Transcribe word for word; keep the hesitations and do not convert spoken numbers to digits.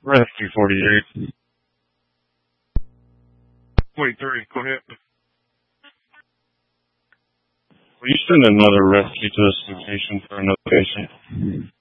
Rescue forty-eight. twenty-three, go ahead. Will you send another rescue to this location for another patient?